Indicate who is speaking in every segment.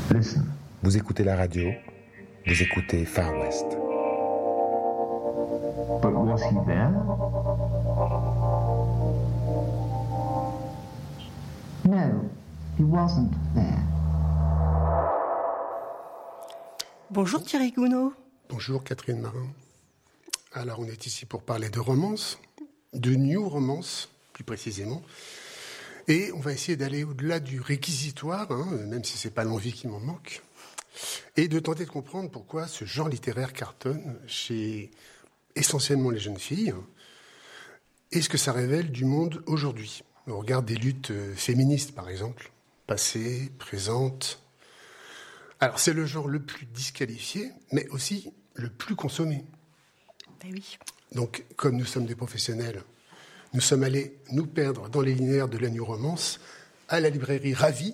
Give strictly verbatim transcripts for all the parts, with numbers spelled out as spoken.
Speaker 1: Listen.
Speaker 2: Vous écoutez la radio, vous écoutez Far West.
Speaker 1: But was he there?
Speaker 3: No, he wasn't there.
Speaker 4: Bonjour Thierry Gounod.
Speaker 5: Bonjour Catherine Marin. Alors on est ici pour parler de romance, de new romance plus précisément. Et on va essayer d'aller au-delà du réquisitoire, hein, même si c'est pas l'envie qui m'en manque, et de tenter de comprendre pourquoi ce genre littéraire cartonne chez essentiellement les jeunes filles, et ce que ça révèle du monde aujourd'hui. On regarde des luttes féministes, par exemple, passées, présentes. Alors c'est le genre le plus disqualifié, mais aussi le plus consommé.
Speaker 4: Ben oui.
Speaker 5: Donc, comme nous sommes des professionnels, nous sommes allés nous perdre dans les linéaires de la New Romance à la librairie Ravi.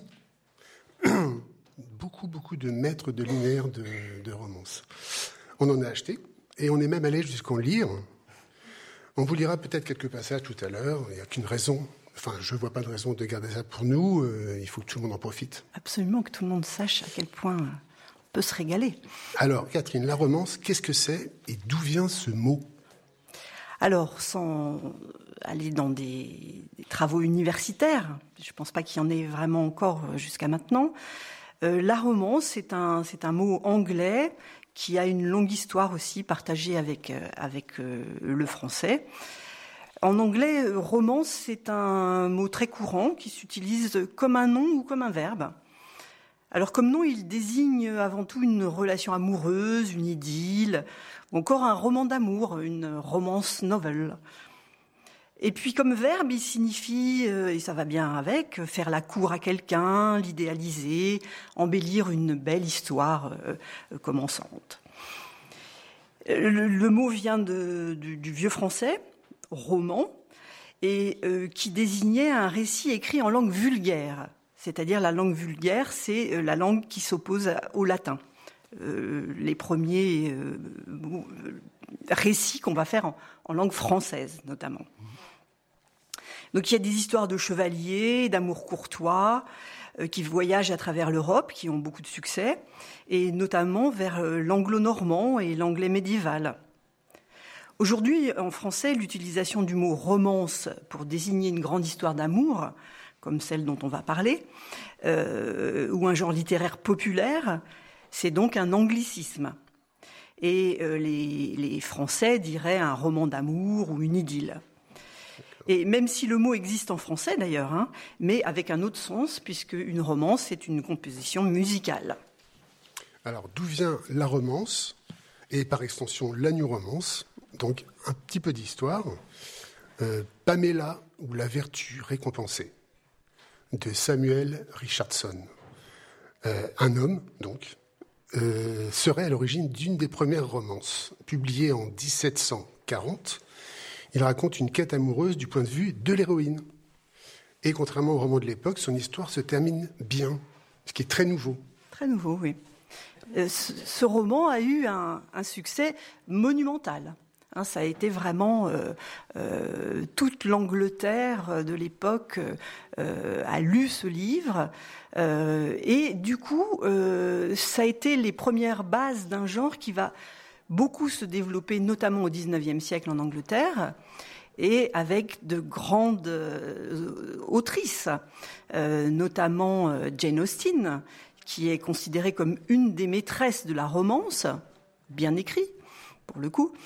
Speaker 5: beaucoup, beaucoup de maîtres de linéaires de, de romance. On en a acheté et on est même allé jusqu'en lire. On vous lira peut-être quelques passages tout à l'heure. Il n'y a qu'une raison. Enfin, je ne vois pas de raison de garder ça pour nous. Euh, il faut que tout le monde en profite.
Speaker 4: Absolument, que tout le monde sache à quel point on peut se régaler. Alors,
Speaker 5: Catherine, la romance, qu'est-ce que c'est et d'où vient ce mot ?
Speaker 4: Alors, sans aller dans des, des travaux universitaires, je ne pense pas qu'il y en ait vraiment encore jusqu'à maintenant, euh, la romance, c'est un, c'est un mot anglais qui a une longue histoire aussi partagée avec, euh, avec euh, le français. En anglais, romance, c'est un mot très courant qui s'utilise comme un nom ou comme un verbe. Alors comme nom, il désigne avant tout une relation amoureuse, une idylle, ou encore un roman d'amour, une romance novel. Et puis comme verbe, il signifie, et ça va bien avec, faire la cour à quelqu'un, l'idéaliser, embellir une belle histoire euh, commençante. Le, le mot vient de, du, du vieux français, roman, et euh, qui désignait un récit écrit en langue vulgaire. C'est-à-dire la langue vulgaire, c'est la langue qui s'oppose au latin. Euh, les premiers euh, récits qu'on va faire en, en langue française, notamment. Donc il y a des histoires de chevaliers, d'amour courtois, euh, qui voyagent à travers l'Europe, qui ont beaucoup de succès, et notamment vers euh, l'anglo-normand et l'anglais médiéval. Aujourd'hui, en français, l'utilisation du mot romance pour désigner une grande histoire d'amour, comme celle dont on va parler, euh, ou un genre littéraire populaire, c'est donc un anglicisme. Et euh, les, les Français diraient un roman d'amour ou une idylle. Et même si le mot existe en français d'ailleurs, hein, mais avec un autre sens, puisque une romance, c'est une composition musicale.
Speaker 5: Alors, d'où vient la romance, et par extension la new romance ? Donc, un petit peu d'histoire. Euh, Pamela ou la vertu récompensée, de Samuel Richardson. Euh, un homme, donc, euh, serait à l'origine d'une des premières romances. Publiée en dix-sept cent quarante, il raconte une quête amoureuse du point de vue de l'héroïne. Et contrairement au roman de l'époque, son histoire se termine bien, ce qui est très nouveau.
Speaker 4: Très nouveau, oui. Euh, ce, ce roman a eu un, un succès monumental. Hein, ça a été vraiment euh, euh, toute l'Angleterre de l'époque euh, a lu ce livre euh, et du coup euh, ça a été les premières bases d'un genre qui va beaucoup se développer, notamment au dix-neuvième siècle en Angleterre, et avec de grandes euh, autrices, euh, notamment euh, Jane Austen, qui est considérée comme une des maîtresses de la romance, bien écrit pour le coup.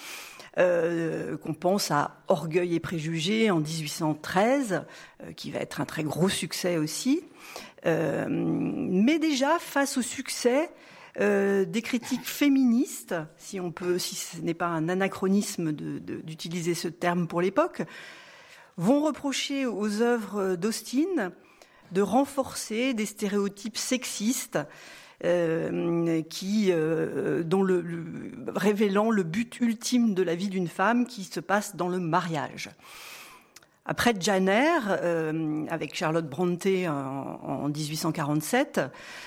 Speaker 4: Euh, qu'on pense à Orgueil et préjugés en dix-huit cent treize, euh, qui va être un très gros succès aussi. Euh, mais déjà, face au succès euh, des critiques féministes, si on peut, si ce n'est pas un anachronisme de, de, d'utiliser ce terme pour l'époque, vont reprocher aux œuvres d'Austen de renforcer des stéréotypes sexistes, Euh, qui, euh, dont le, le, révélant le but ultime de la vie d'une femme qui se passe dans le mariage. Après Jane Eyre, euh, avec Charlotte Brontë en, en dix-huit cent quarante-sept,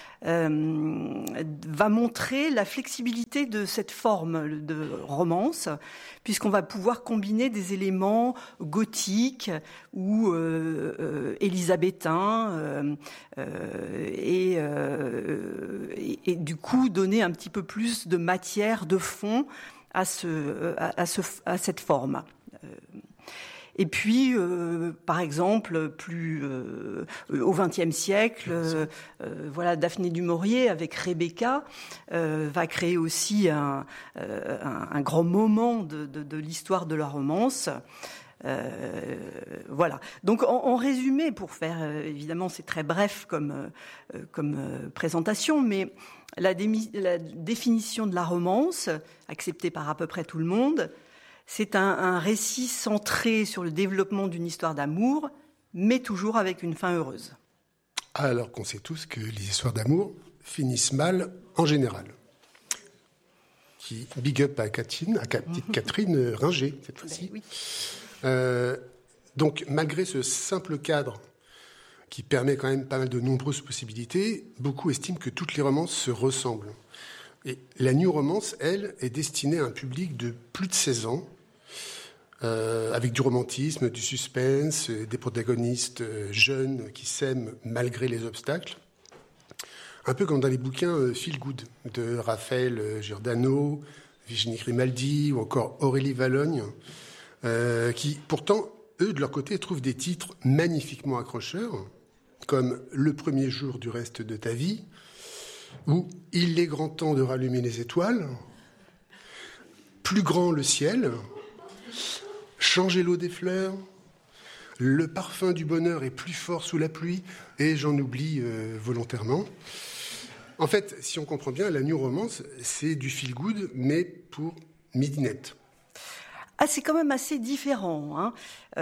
Speaker 4: euh, va montrer la flexibilité de cette forme de romance, puisqu'on va pouvoir combiner des éléments gothiques ou euh, euh, élisabétains euh, euh, et, euh, et, et du coup donner un petit peu plus de matière, de fond à, ce, à, à, ce, à cette forme. Euh, Et puis, euh, par exemple, plus euh, au vingtième siècle, euh, euh, voilà, Daphné du Maurier avec Rebecca euh, va créer aussi un, euh, un, un grand moment de, de, de l'histoire de la romance. Euh, voilà. Donc, en, en résumé, pour faire, euh, évidemment, c'est très bref comme euh, comme euh, présentation, mais la, démi- la définition de la romance, acceptée par à peu près tout le monde. C'est un, un récit centré sur le développement d'une histoire d'amour, mais toujours avec une fin heureuse.
Speaker 5: Alors qu'on sait tous que les histoires d'amour finissent mal en général. Qui big up à Catherine, à petite Catherine Ringer, cette fois-ci.
Speaker 4: Ben oui.
Speaker 5: Euh, donc, malgré ce simple cadre qui permet quand même pas mal de nombreuses possibilités, beaucoup estiment que toutes les romances se ressemblent. Et la New Romance, elle, est destinée à un public de plus de seize ans, euh, avec du romantisme, du suspense, des protagonistes jeunes qui s'aiment malgré les obstacles. Un peu comme dans les bouquins euh, Feel Good de Raphaël Giordano, Virginie Grimaldi ou encore Aurélie Vallogne, euh, qui pourtant, eux, de leur côté, trouvent des titres magnifiquement accrocheurs, comme Le premier jour du reste de ta vie, ou Il est grand temps de rallumer les étoiles, Plus grand le ciel, Changer l'eau des fleurs, Le parfum du bonheur est plus fort sous la pluie, et j'en oublie euh, volontairement. En fait, si on comprend bien, la New Romance, c'est du feel good, mais pour midinette.
Speaker 4: Ah, c'est quand même assez différent, hein.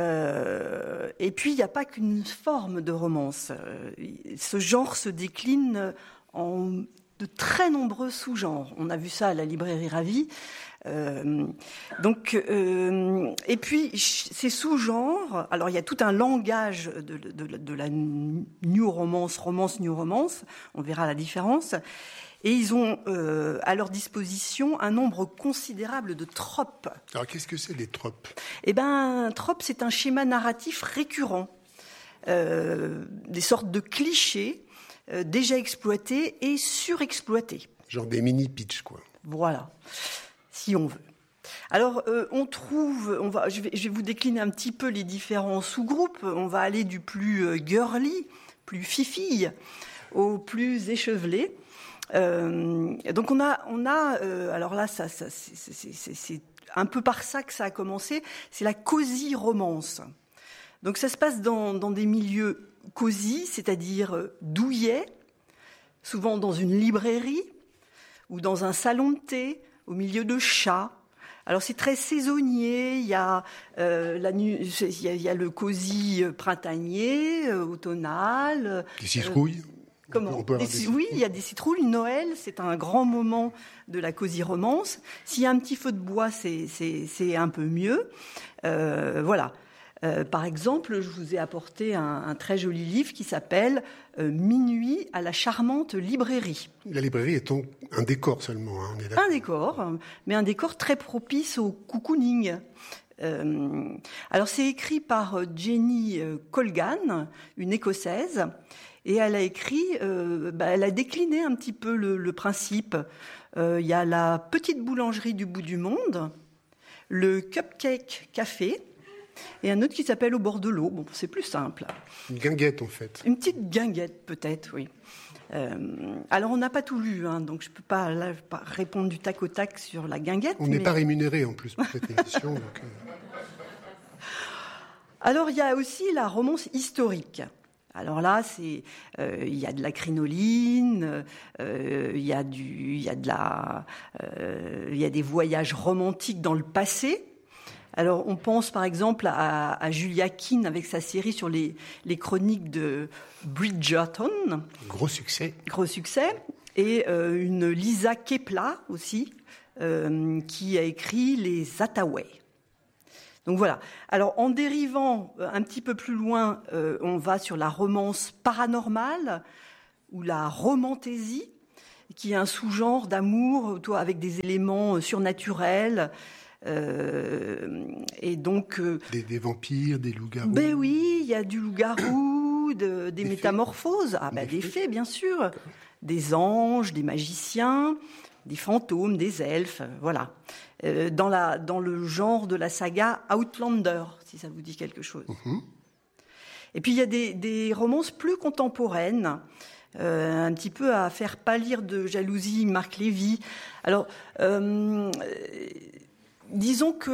Speaker 4: Euh, et puis, il n'y a pas qu'une forme de romance. Euh, ce genre se décline en de très nombreux sous-genres. On a vu ça à la librairie Ravi. Euh, donc, euh, et puis ces sous-genres. Alors, il y a tout un langage de, de, de la new romance, romance, new romance. On verra la différence. Et ils ont euh, à leur disposition un nombre considérable de tropes.
Speaker 5: Alors, qu'est-ce que c'est des tropes ?
Speaker 4: Eh ben, un trope, c'est un schéma narratif récurrent, euh, des sortes de clichés euh, déjà exploités et surexploités.
Speaker 5: Genre des mini-pitch, quoi.
Speaker 4: Voilà, si on veut. Alors, euh, on trouve, on va, je vais, je vais vous décliner un petit peu les différents sous-groupes. On va aller du plus euh, girly, plus fifille, au plus échevelé. Euh, donc on a, on a, euh, alors là, ça, ça c'est, c'est, c'est, c'est un peu par ça que ça a commencé. C'est la cosy romance. Donc ça se passe dans, dans des milieux cosy, c'est-à-dire euh, douillets, souvent dans une librairie ou dans un salon de thé, au milieu de chats. Alors c'est très saisonnier. Il y a, euh, la nu- il y a, il y a le cosy printanier, euh, automnal.
Speaker 5: Des citrouilles.
Speaker 4: Euh, Comment
Speaker 5: on peut
Speaker 4: des,
Speaker 5: des
Speaker 4: Oui, il y a des citrouilles. Noël, c'est un grand moment de la cosy romance. S'il y a un petit feu de bois, c'est, c'est, c'est un peu mieux. Euh, voilà. Euh, par exemple, je vous ai apporté un, un très joli livre qui s'appelle euh, Minuit à la charmante librairie.
Speaker 5: La librairie étant un décor seulement, hein, on est d'accord.
Speaker 4: Un décor, mais un décor très propice au cocooning. Euh, alors, c'est écrit par Jenny Colgan, une Écossaise. Et elle a écrit, euh, bah, elle a décliné un petit peu le, le principe. Euh, il y a la petite boulangerie du bout du monde, le cupcake café, et un autre qui s'appelle Au bord de l'eau. Bon, c'est plus simple.
Speaker 5: Une guinguette, en fait.
Speaker 4: Une petite guinguette, peut-être, oui. Euh, alors, on n'a pas tout lu, hein, donc je ne peux pas, là, pas répondre du tac au tac sur la guinguette.
Speaker 5: On n'est
Speaker 4: mais...
Speaker 5: pas rémunéré, en plus, pour cette émission. donc, euh...
Speaker 4: Alors, il y a aussi la romance historique. Alors là, c'est euh, il y a de la crinoline, euh, il y a du, il y a de la, euh, il y a des voyages romantiques dans le passé. Alors on pense par exemple à, à Julia Keane avec sa série sur les, les chroniques de Bridgerton.
Speaker 5: Gros succès.
Speaker 4: Gros succès. Et euh, une Lisa Kepla aussi, euh, qui a écrit les Hathaway. Donc voilà. Alors en dérivant un petit peu plus loin, euh, on va sur la romance paranormale ou la romantaisie, qui est un sous-genre d'amour avec des éléments surnaturels. Euh, et donc euh,
Speaker 5: des, des vampires, des loups-garous.
Speaker 4: Ben oui, il y a du loup-garou, de, des, des métamorphoses. Fées. Ah ben des, des fées, bien sûr. D'accord. Des anges, des magiciens, des fantômes, des elfes, voilà. Euh, dans, la, dans le genre de la saga Outlander, si ça vous dit quelque chose. Mm-hmm. Et puis il y a des, des romances plus contemporaines, euh, un petit peu à faire pâlir de jalousie Marc Lévy. Alors, euh, disons que